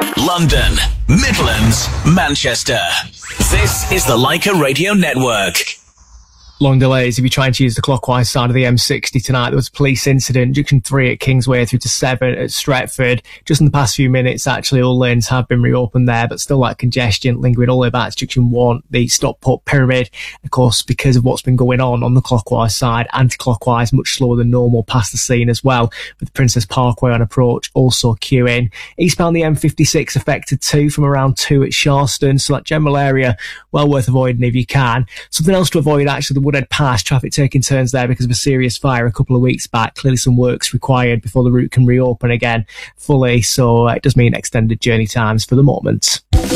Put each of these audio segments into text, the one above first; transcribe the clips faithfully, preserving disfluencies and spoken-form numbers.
London, Midlands, Manchester. This is the Leica Radio Network. Long delays if you're trying to use the clockwise side of the M sixty tonight. There was a police incident, junction three at Kingsway through to seven at Stretford. Just in the past few minutes, actually, all lanes have been reopened there, but still that congestion lingering all the way back to junction one, the Stockport Pyramid. Of course, because of what's been going on on the clockwise side, anti-clockwise much slower than normal past the scene as well, with Princess Parkway on approach also queuing. Eastbound the M fifty-six affected too from around two at Sharston, so that general area well worth avoiding if you can. Something else to avoid, actually, the Woodhead Pass, traffic taking turns there because of a serious fire a couple of weeks back. Clearly some work's required before the route can reopen again fully, so it does mean extended journey times for the moment.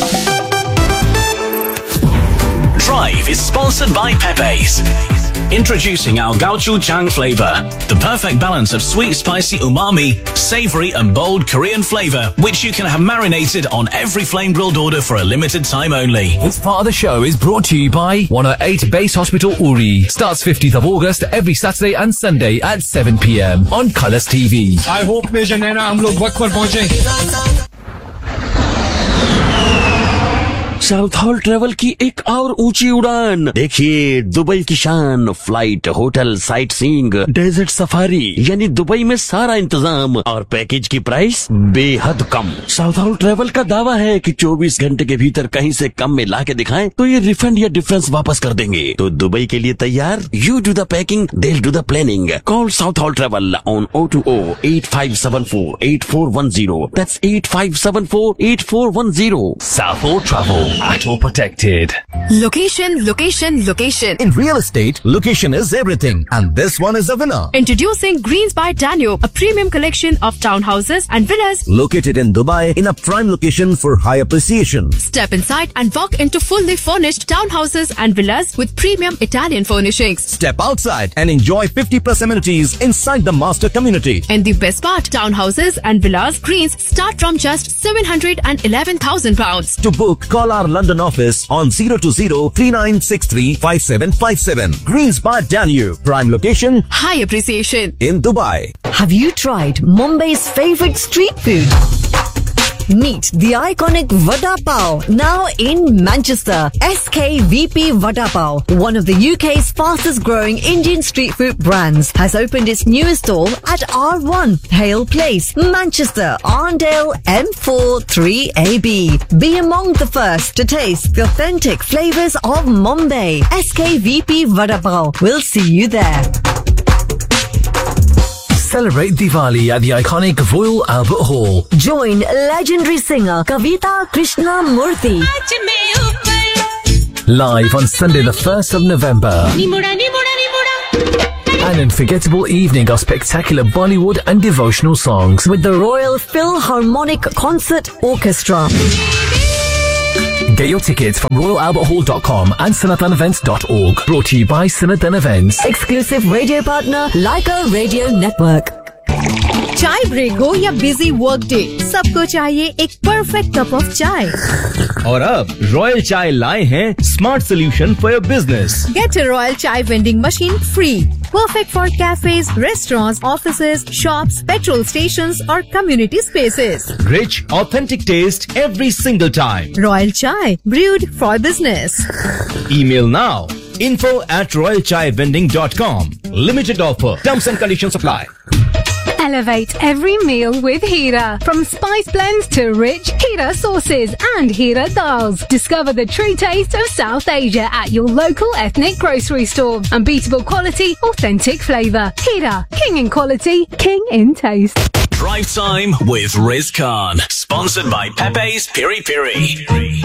Drive is sponsored by Pepe's. Introducing our gochujang flavor, the perfect balance of sweet, spicy umami, savory and bold Korean flavor, which you can have marinated on every flame grilled order for a limited time only. This part of the show is brought to you by one oh eight Base Hospital Uri. Starts fifteenth of August every Saturday and Sunday at seven p m on Colours T V. I hope Major Naina हम लोग वक्त पर पहुंचे. South hall travel की एक और ऊंची उड़ान. देखिए दुबई की शान, flight, hotel, sight seeing, desert safari, यानी दुबई में सारा इंतजाम और पैकेज की प्राइस बेहद कम. साउथ हॉल ट्रेवल का दावा है कि चौबीस घंटे के भीतर कहीं से कम में ला के दिखाएं तो ये रिफंड या डिफरेंस वापस कर देंगे. तो दुबई के लिए तैयार? You do the packing, they'll do the planning. Call South Hall Travel on oh two oh, eight five seven four, eight four one zero. That's eight five seven four, eight four one zero. South Hall Travel. At all protected. Location, location, location. In real estate, location is everything. And this one is a winner. Introducing Greens by Danube, a premium collection of townhouses and villas. Located in Dubai in a prime location for high appreciation. Step inside and walk into fully furnished townhouses and villas with premium Italian furnishings. Step outside and enjoy fifty plus amenities inside the master community. And the best part, townhouses and villas Greens start from just seven hundred eleven thousand pounds. To book, call our London office on zero two zero, three nine six three, five seven five seven. Greens by Danube. Prime location. High appreciation. In Dubai. Have you tried Mumbai's favorite street food? Meet the iconic Vada Pav, now in Manchester. S K V P Vada Pav, one of the U K's fastest growing Indian street food brands, has opened its newest stall at R one, Hale Place, Manchester, Arndale, M four three A B. Be among the first to taste the authentic flavours of Mumbai. S K V P Vada Pav. We'll see you there. Celebrate Diwali at the iconic Royal Albert Hall. Join legendary singer Kavita Krishna Murthy. Live on Sunday the first of November. An unforgettable evening of spectacular Bollywood and devotional songs with the Royal Philharmonic Concert Orchestra. Get your tickets from royal albert hall dot com and sanatan events dot org. Brought to you by Sanatan Events. Exclusive radio partner, Leica Radio Network. चाय break हो या busy work day, सबको चाहिए एक perfect cup of चाय. और अब royal चाय लाए हैं smart solution for your business. Get a Royal Chai vending machine free. Perfect for cafes, restaurants, offices, shops, petrol stations or community spaces. Rich, authentic taste every single time. Royal Chai, brewed for business. Email now. Info at royal chai vending dot com. Limited offer. Terms and conditions apply. Elevate every meal with Hira. From spice blends to rich Hira sauces and Hira dals. Discover the true taste of South Asia at your local ethnic grocery store. Unbeatable quality, authentic flavour. Hira, king in quality, king in taste. Drive Time with Riz Khan. Sponsored by Pepe's Piri Piri.